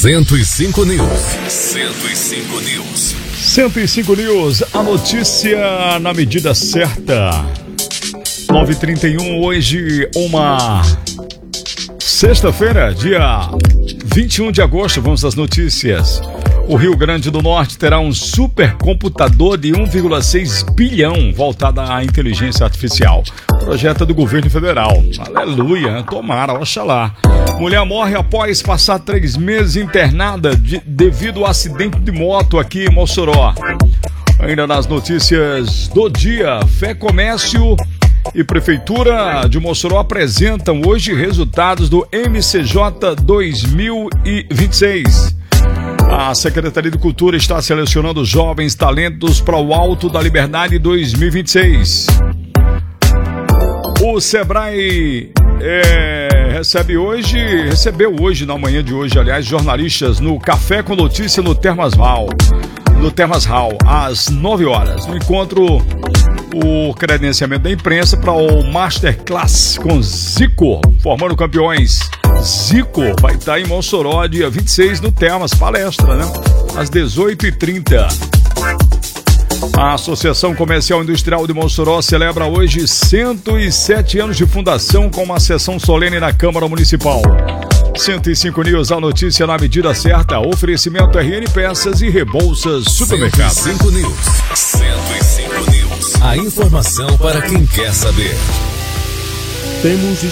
105 News. 105 News. 105 News, a notícia na medida certa. 9h31, hoje uma sexta-feira, dia 21 de agosto, vamos às notícias. O Rio Grande do Norte terá um supercomputador de 1,6 bilhão voltado à inteligência artificial. Projeto do governo federal. Aleluia, tomara, oxalá. Mulher morre após passar 3 meses internada devido ao acidente de moto aqui em Mossoró. Ainda nas notícias do dia, Fé Comércio e Prefeitura de Mossoró apresentam hoje resultados do MCJ 2026. A Secretaria de Cultura está selecionando jovens talentos para o Alto da Liberdade 2026. O Sebrae recebeu hoje, na manhã de hoje, aliás, jornalistas no Café com Notícia no Termas Hall, às 9 horas. No encontro, o credenciamento da imprensa para o Masterclass com Zico, formando campeões. Zico vai estar em Mossoró, dia 26, no Termas, palestra, né? Às 18h30. A Associação Comercial e Industrial de Mossoró celebra hoje 107 anos de fundação com uma sessão solene na Câmara Municipal. 105 News, a notícia na medida certa. Oferecimento RN Peças e Rebouças Supermercado. 105 News. 105 News. A informação para quem quer saber. Temos